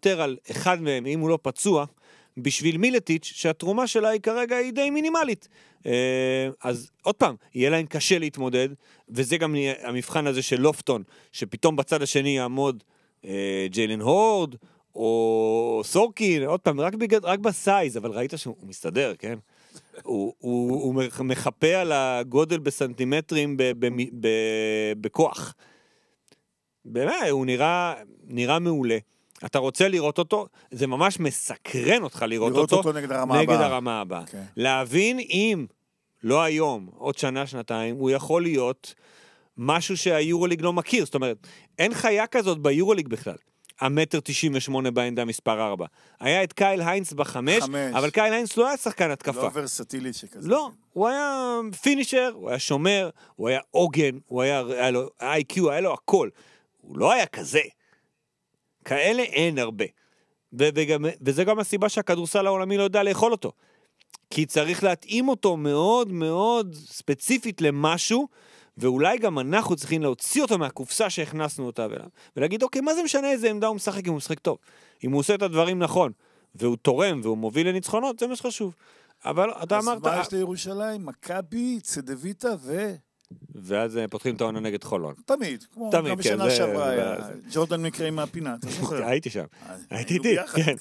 לוותר על אחד מהם, אם הוא לא פצוע, בשביל מילטיץ', שהתרומה שלה היא כרגע היא די מינימלית. אז עוד פעם, יהיה להם קשה להתמודד, וזה גם המבחן הזה של לופטון, שפתאום בצד השני יעמוד ג'יילן הורד, או סורקין, עוד פעם, רק בסייז, אבל ראית שהוא מסתדר, כן? הוא מחפה על הגודל בסנטימטרים בכוח. באמת, הוא נראה מעולה. אתה רוצה לראות אותו, זה ממש מסקרן אותך לראות אותו נגד הרמה הבאה. להבין אם, לא היום, עוד שנה, שנתיים, הוא יכול להיות משהו שהיורוליג לא מכיר. זאת אומרת, אין חיה כזאת ביורוליג בכלל. 1.98 בעמדה מספר 4. היה את קייל היינס ב5, אבל קייל היינס לא היה שחקן התקפה. לא ורסטילית שכזה. לא, הוא היה פינישר, הוא היה שומר, הוא היה עוגן, היה לו IQ, היה לו הכל. הוא לא היה כזה. כאלה אין הרבה. וזה גם הסיבה שהכדורסל העולמי לא יודע לאכול אותו. כי צריך להתאים אותו מאוד מאוד ספציפית למשהו, ואולי גם אנחנו צריכים להוציא אותו מהקופסה שהכנסנו אותה אליו, ולהגיד, אוקיי, מה זה משנה איזה עמדה הוא משחק אם הוא משחק טוב? אם הוא עושה את הדברים נכון, והוא תורם, והוא מוביל לניצחונות, זה מה שחשוב. אבל אתה אמרת... אז מה יש לירושלים? מכבי, צדוויטה ואז פותחים את העונה נגד חולון. תמיד, כמו גם בשנה שעברה היה. ג'ורדן מקרה עם הפינה, אתה זוכר? הייתי שם. הייתי איתי, כן.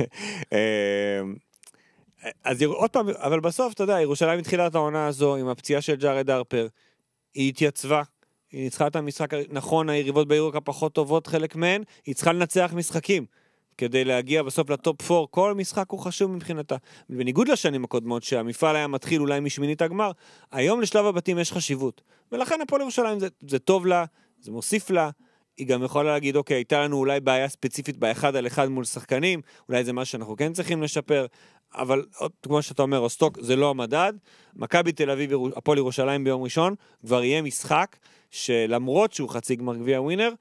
אז עוד פעם, אבל בסוף, אתה יודע, ירושלים התחילה את העונה הזו עם הפציעה של ג'ארד הרפר, היא התייצבה, היא ניצחה את המשחק, נכון, היריבות ביורוק הפחות טובות, חלק מהן, היא צריכה לנצח משחקים, כדי להגיע בסוף לטופ 4, כל משחק הוא חשוב מבחינתה. בניגוד לשנים הקודמות, שהמפעל היה מתחיל אולי משמינית הגמר, היום לשלב הבתים יש חשיבות, ולכן הפועל ירושלים זה טוב לה, זה מוסיף לה, היא גם יכולה להגיד, אוקיי, הייתה לנו אולי בעיה ספציפית באחד על אחד מול שחקנים, אולי זה מה שאנחנו כן צריכים לשפר, אבל כמו שאתה אומר, רוסטוק זה לא המדד, מכבי תל אביב, הפועל ירושלים ביום ראשון, כבר יהיה משחק שלמרות שהוא חצי גמר גביע ווינר,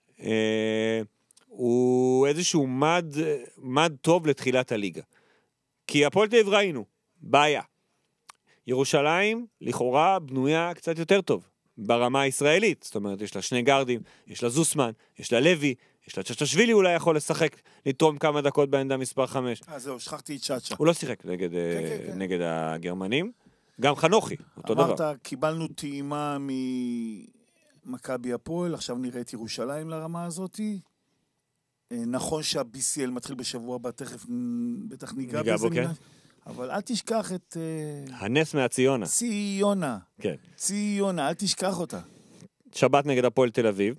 הוא איזשהו מד טוב לתחילת הליגה. כי הפועל תל אביב ראינו, בעיה. ירושלים לכאורה בנויה קצת יותר טוב, ברמה הישראלית, זאת אומרת, יש לה שני גרדים, יש לה זוסמן, יש לה לוי, יש לה צ'צ'שווילי אולי יכול לשחק, לתרום כמה דקות בעמדה מספר 5. זהו, שכחתי את צ'צ'ה. הוא לא שיחק נגד הגרמנים. גם חנוכי, אותו דבר. אמרת, קיבלנו טעימה ממכבי הפועל, עכשיו נראה את ירושלים לרמה הזאת. נכון שה-BCL מתחיל בשבוע הבא, תכף בטח ניגע בזה. אבל אל תשכח את... הנס מהציונה. ציונה. כן. ציונה, אל תשכח אותה. שבת נגד הפועל תל אביב.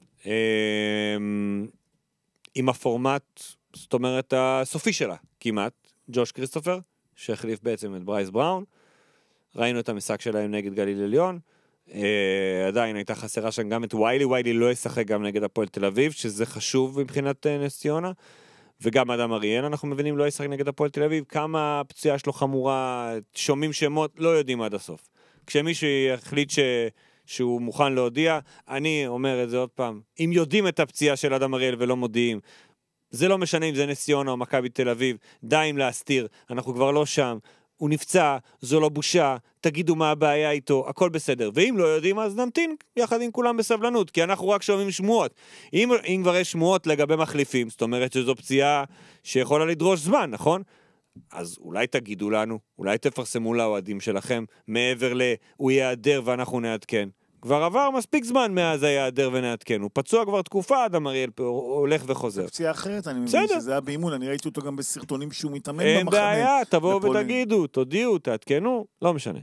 עם הפורמט, זאת אומרת, הסופי שלה, כמעט. ג'וש כריסטופר, שהחליף בעצם את ברייס בראון. ראינו את המשחק שלהם נגד גליל עליון. עדיין הייתה חסרה שם גם את ויילי לא ישחק גם נגד הפועל תל אביב, שזה חשוב מבחינת נס ציונה. וגם אדם אריאל, אנחנו מבינים, לא ישחק נגד הפועל תל אביב, כמה הפציעה שלו חמורה, שומעים שמות, לא יודעים עד הסוף. כשמישהו יחליט שהוא מוכן להודיע, אני אומר את זה עוד פעם, אם יודעים את הפציעה של אדם אריאל ולא מודיעים, זה לא משנה אם זה נס ציונה או מכבי תל אביב, די אם להסתיר, אנחנו כבר לא שם, הוא נפצע, זו לא בושה, תגידו מה הבעיה איתו, הכל בסדר. ואם לא יודעים, אז נמתין יחד עם כולם בסבלנות, כי אנחנו רק שומעים שמועות. אם כבר יש שמועות לגבי מחליפים, זאת אומרת שזו פציעה שיכולה לדרוש זמן, נכון? אז אולי תגידו לנו, אולי תפרסמו לאוהדים שלכם, מעבר הוא יעדר ואנחנו נעדכן. כבר עבר מספיק זמן מאז היעדר ונעדכן. הוא פצוע כבר תקופה, אדם אריאל הולך וחוזר. פציעה אחרת, אני מבין שזה היה באימון, אני ראיתי אותו גם בסרטונים שהוא מתאמן במחנה. אין בעיה, תבואו ותגידו, תודיעו, תעדכנו, לא משנה.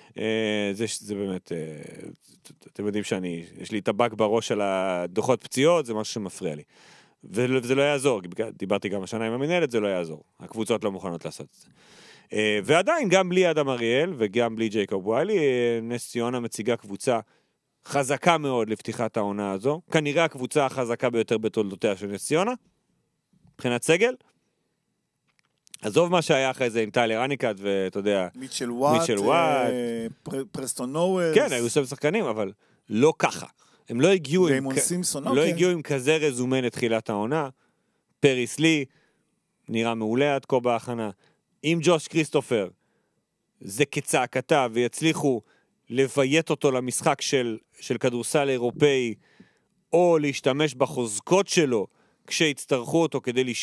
זה באמת, אתם יודעים יש לי טבק בראש על הדוחות פציעות, זה משהו שמפריע לי. וזה לא יעזור, דיברתי גם השנה עם המנהלת, זה לא יעזור. הקבוצות לא מוכנות לעשות את זה. ועדיין, גם בלי אדם אריאל וגם בלי ג'ייקוב ויילי, נס ציונה מציגה קבוצה חזקה מאוד לפתיחת העונה הזו, כנראה הקבוצה החזקה ביותר בתולדותיה של נס ציונה, מבחינת סגל. עזוב מה שהיה אחרי זה עם טיילר אניקט ואתה יודע, מיטשל וואט, פרסטון נואלס. כן, היו שם שחקנים, אבל לא ככה. הם לא הגיעו עם כזה רזומה לתחילת העונה. פריס לי נראה מעולה עד כה בהכנה. עם ג'וש כריסטופר זה כצעקתה ויצליחו לביית אותו למשחק של כדורסל אירופאי, או להשתמש בחוזקות שלו כשיצטרכו אותו כדי